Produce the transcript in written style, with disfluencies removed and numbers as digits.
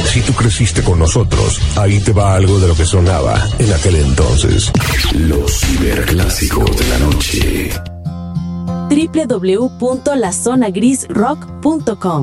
Si tú creciste con nosotros, ahí te va algo de lo que sonaba en aquel entonces. Los ciberclásicos de la noche. www.lazonagrisrock.com